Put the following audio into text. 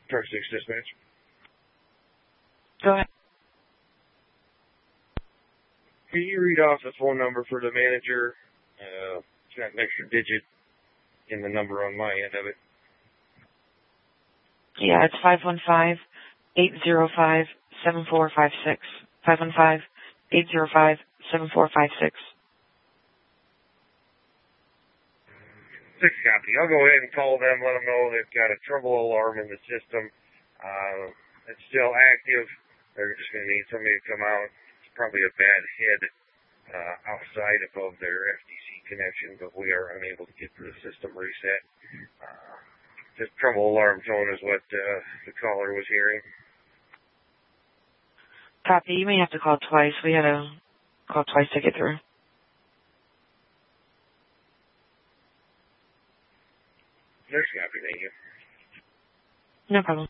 Truck 6 Dispatch. Go ahead. Can you read off the phone number for the manager? It's got an extra digit in the number on my end of it. Yeah, it's 515-805-7456. 515-805-7456. 6 copy. I'll go ahead and call them, let them know they've got a trouble alarm in the system. It's still active. They're just going to need somebody to come out. It's probably a bad head outside above their FTC connection, but we are unable to get the system reset. This trouble alarm tone is what the caller was hearing. Copy. You may have to call twice. We had to call twice to get through. Next copy, thank you. No problem.